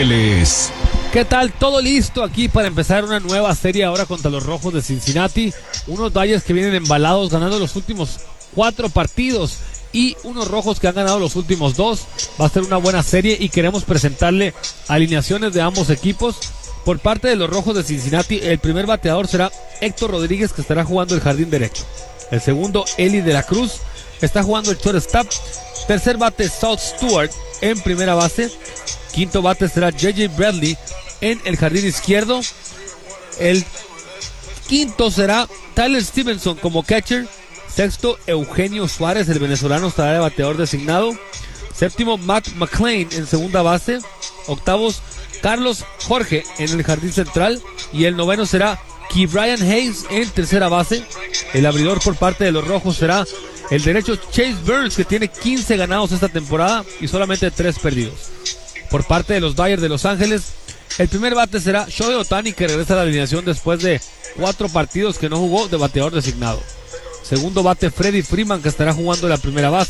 Ángeles. ¿Qué tal? Todo listo aquí para empezar una nueva serie ahora contra los Rojos de Cincinnati. Unos Dodgers que vienen embalados, ganando los últimos 4 partidos, y unos Rojos que han ganado los últimos 2. Va a ser una buena serie y queremos presentarle alineaciones de ambos equipos. Por parte de los Rojos de Cincinnati, el primer bateador será Héctor Rodríguez, que estará jugando el jardín derecho. El segundo, Eli de la Cruz, está jugando el shortstop. Tercer bate, South Stewart en primera base. Quinto bate será J.J. Bradley en el jardín izquierdo. El quinto será Tyler Stevenson como catcher. Sexto, Eugenio Suárez, el venezolano, estará de bateador designado. Séptimo, Matt McClain en segunda base. Octavos, Carlos Jorge en el jardín central. Y el noveno será Ke'Bryan Hayes en tercera base. El abridor por parte de los Rojos será el derecho Chase Burns, que tiene 15 ganados esta temporada y solamente 3 perdidos. Por parte de los Dodgers de Los Ángeles, el primer bate será Shohei Ohtani, que regresa a la alineación después de 4 partidos que no jugó, de bateador designado. Segundo bate, Freddie Freeman, que estará jugando la primera base.